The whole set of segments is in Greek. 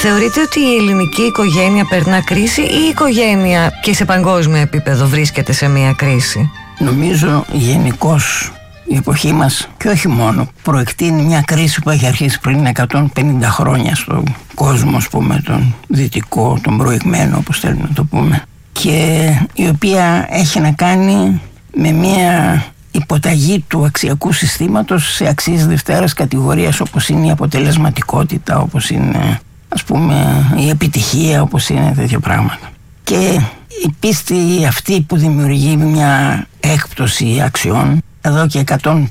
Θεωρείτε ότι η ελληνική οικογένεια περνά κρίση ή η οικογένεια και σε παγκόσμιο επίπεδο βρίσκεται σε μια κρίση? Νομίζω γενικώς η εποχή μας, και όχι μόνο, προεκτείνει μια κρίση που έχει αρχίσει πριν 150 χρόνια στον κόσμο, ας πούμε, τον δυτικό, τον προηγμένο, όπως θέλουμε να το πούμε, και η οποία έχει να κάνει με μια υποταγή του αξιακού συστήματος σε αξίες δευτέρας κατηγορίας, όπως είναι η αποτελεσματικότητα, όπως είναι, ας πούμε, η επιτυχία, όπως είναι τέτοια πράγματα. Και η πίστη αυτή που δημιουργεί μια έκπτωση αξιών εδώ και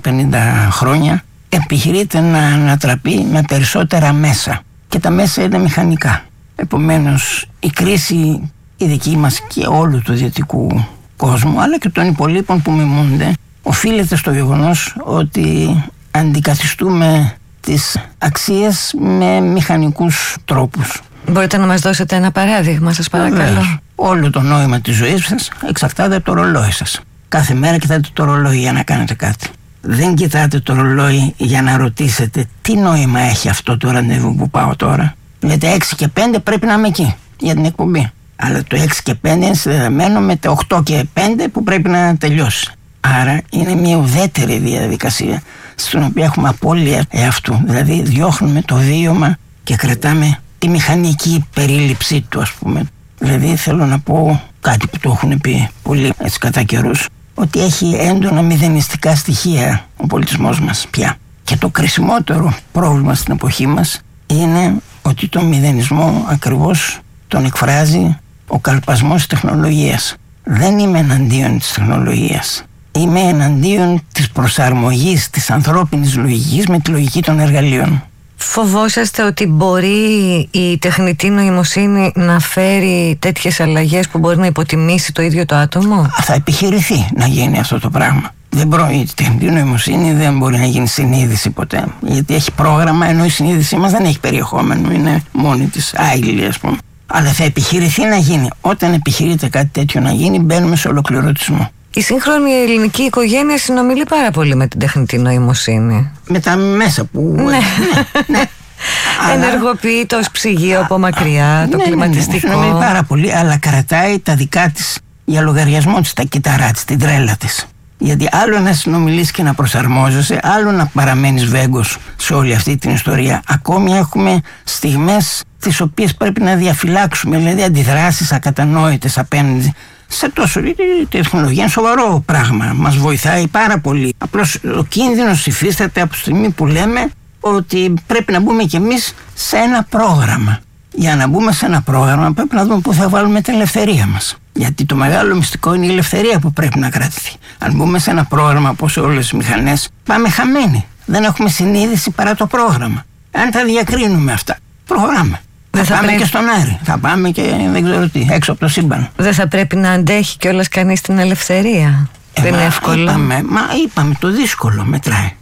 150 χρόνια επιχειρείται να ανατραπεί με περισσότερα μέσα, και τα μέσα είναι μηχανικά. Επομένως η κρίση η δική μας και όλου του δυτικού κόσμου, αλλά και των υπολείπων που μιμούνται, οφείλεται στο γεγονός ότι αντικαθιστούμε τις αξίες με μηχανικούς τρόπους. Μπορείτε να μας δώσετε ένα παράδειγμα, σας παρακαλώ? Βεβαίως. Όλο το νόημα της ζωής σας εξαρτάται από το ρολόι σας. Κάθε μέρα κοιτάτε το ρολόι για να κάνετε κάτι. Δεν κοιτάτε το ρολόι για να ρωτήσετε τι νόημα έχει αυτό το ραντεβού που πάω τώρα. Λέτε 6 και 5 πρέπει να είμαι εκεί για την εκπομπή. Αλλά το 6 και 5 είναι συνδεδεμένο με το 8 και 5 που πρέπει να τελειώσει. Άρα είναι μια ουδέτερη διαδικασία στην οποία έχουμε απώλεια εαυτού. Δηλαδή διώχνουμε το βίωμα και κρατάμε τη μηχανική περίληψή του, ας πούμε. Δηλαδή θέλω να πω κάτι που το έχουν πει πολύ έτσι κατά καιρούς, ότι έχει έντονα μηδενιστικά στοιχεία ο πολιτισμός μας πια. Και το κρισιμότερο πρόβλημα στην εποχή μας είναι ότι τον μηδενισμό ακριβώς τον εκφράζει ο καλπασμός της τεχνολογίας. Δεν είμαι εναντίον της τεχνολογίας. Είμαι εναντίον της προσαρμογής της ανθρώπινης λογικής με τη λογική των εργαλείων. Φοβόσαστε ότι μπορεί η τεχνητή νοημοσύνη να φέρει τέτοιες αλλαγές που μπορεί να υποτιμήσει το ίδιο το άτομο? Θα επιχειρηθεί να γίνει αυτό το πράγμα. Η τεχνητή νοημοσύνη δεν μπορεί να γίνει συνείδηση ποτέ. Γιατί έχει πρόγραμμα, ενώ η συνείδησή μας δεν έχει περιεχόμενο. Είναι μόνη της άειλη, ας πούμε. Αλλά θα επιχειρηθεί να γίνει. Όταν επιχειρείται κάτι τέτοιο να γίνει, μπαίνουμε σε ολοκληρωτισμό. Η σύγχρονη ελληνική οικογένεια συνομιλεί πάρα πολύ με την τεχνητή νοημοσύνη. Με τα μέσα που... Ναι. Ενεργοποιεί το ψυγείο από μακριά, το κλιματιστικό. Συνομιλεί πάρα πολύ, αλλά κρατάει τα δικά της για λογαριασμό της, τα κυταρά της, την τρέλα της. Γιατί άλλο να συνομιλείς και να προσαρμόζεσαι, άλλο να παραμένεις βέγκος σε όλη αυτή την ιστορία. Ακόμη έχουμε στιγμές τις οποίες πρέπει να διαφυλάξουμε, δηλαδή αντιδράσεις ακατανόητες απέναντι σε τόσο. Η τεχνολογία είναι σοβαρό πράγμα, μας βοηθάει πάρα πολύ. Απλώς ο κίνδυνος υφίσταται από τη στιγμή που λέμε ότι πρέπει να μπούμε κι εμείς σε ένα πρόγραμμα. Για να μπούμε σε ένα πρόγραμμα πρέπει να δούμε πού θα βάλουμε την ελευθερία μας. Γιατί το μεγάλο μυστικό είναι η ελευθερία που πρέπει να κρατηθεί. Αν μπούμε σε ένα πρόγραμμα όπως όλες τις μηχανές, πάμε χαμένοι. Δεν έχουμε συνείδηση παρά το πρόγραμμα. Αν τα διακρίνουμε αυτά, προχωράμε. Θα πάμε και στον Άρη, θα πάμε και δεν ξέρω τι, έξω από το σύμπαν. Δεν θα πρέπει να αντέχει κιόλας κανείς την ελευθερία? Δεν είναι εύκολο. Είπαμε, το δύσκολο μετράει.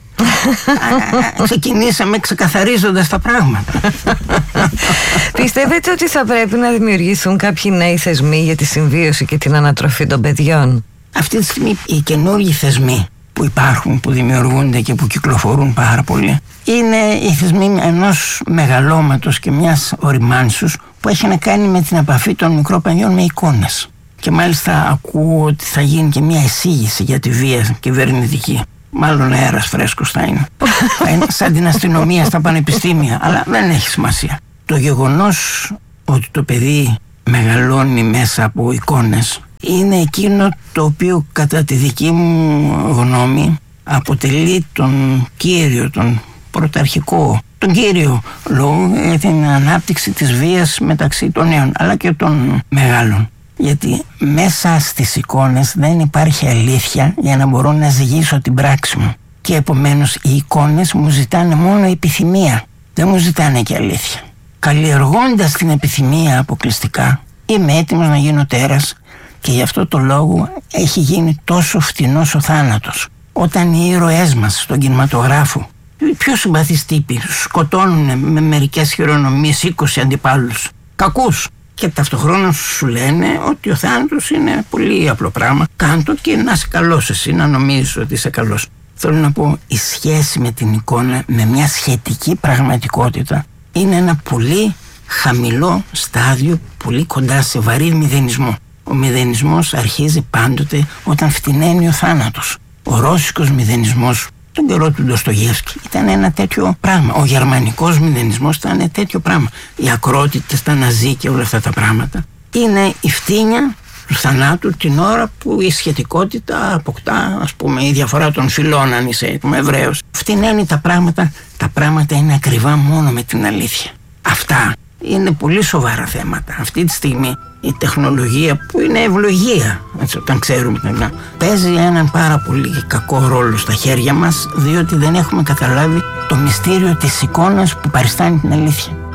Ξεκινήσαμε ξεκαθαρίζοντας τα πράγματα. Πιστεύετε ότι θα πρέπει να δημιουργηθούν κάποιοι νέοι θεσμοί για τη συμβίωση και την ανατροφή των παιδιών? Αυτή τη στιγμή οι καινούργιοι θεσμοί που υπάρχουν, που δημιουργούνται και που κυκλοφορούν πάρα πολύ, είναι οι θεσμοί ενός μεγαλώματος και μιας οριμάνσους που έχει να κάνει με την επαφή των μικρών παιδιών με εικόνες. Και μάλιστα ακούω ότι θα γίνει και μια εισήγηση για τη βία κυβερνητική. Μάλλον αέρας φρέσκος θα είναι. Θα είναι σαν την αστυνομία στα πανεπιστήμια, αλλά δεν έχει σημασία. Το γεγονός ότι το παιδί μεγαλώνει μέσα από εικόνες είναι εκείνο το οποίο κατά τη δική μου γνώμη αποτελεί τον κύριο, τον πρωταρχικό, τον κύριο λόγο για την ανάπτυξη της βίας μεταξύ των νέων αλλά και των μεγάλων. Γιατί μέσα στις εικόνες δεν υπάρχει αλήθεια για να μπορώ να ζυγίσω την πράξη μου. Και επομένως οι εικόνες μου ζητάνε μόνο επιθυμία, δεν μου ζητάνε και αλήθεια. Καλλιεργώντας την επιθυμία αποκλειστικά, είμαι έτοιμος να γίνω τέρας και γι' αυτό το λόγο έχει γίνει τόσο φτηνός ο θάνατος. Όταν οι ήρωές μας στον κινηματογράφο, οι πιο συμπαθείς τύποι, σκοτώνουν με μερικές χειρονομίες 20 αντιπάλους κακούς. Και ταυτοχρόνως σου λένε ότι ο θάνατος είναι πολύ απλό πράγμα. Κάντο και να είσαι καλός εσύ, να νομίζεις ότι είσαι καλός. Θέλω να πω, η σχέση με την εικόνα, με μια σχετική πραγματικότητα, είναι ένα πολύ χαμηλό στάδιο, πολύ κοντά σε βαρύ μηδενισμό. Ο μηδενισμός αρχίζει πάντοτε όταν φτηνένει ο θάνατος. Ο ρώσικος μηδενισμός τον καιρό του Ντοστογεύσκη ήταν ένα τέτοιο πράγμα. Ο γερμανικός μηδενισμός ήταν ένα τέτοιο πράγμα. Οι ακρότητες, τα ναζί και όλα αυτά τα πράγματα είναι η φτύνια του θανάτου την ώρα που η σχετικότητα αποκτά, ας πούμε, η διαφορά των φυλών, αν είσαι Εβραίος. Φτηνένει τα πράγματα είναι ακριβά μόνο με την αλήθεια. Αυτά είναι πολύ σοβαρά θέματα. Αυτή τη στιγμή η τεχνολογία, που είναι ευλογία, έτσι, όταν ξέρουμε, παίζει έναν πάρα πολύ κακό ρόλο στα χέρια μας, διότι δεν έχουμε καταλάβει το μυστήριο της εικόνας που παριστάνει την αλήθεια.